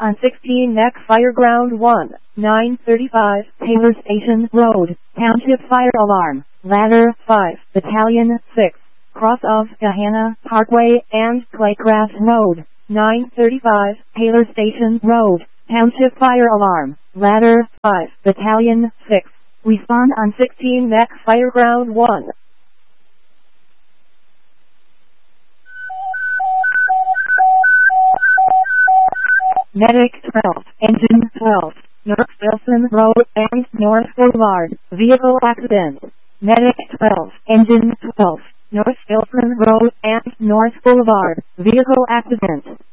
on 16 Neck Fireground 1, 935 Taylor Station Road, Township Fire Alarm, Ladder 5, Battalion 6, cross of Gahanna Parkway and Claycraft Road, 935 Taylor Station Road, Township Fire Alarm, Ladder 5, Battalion 6. Respond on 16 Neck Fireground 1. Medic 12, Engine 12, North Wilson Road and North Boulevard, vehicle accident. Medic 12, Engine 12, North Wilson Road and North Boulevard, vehicle accident.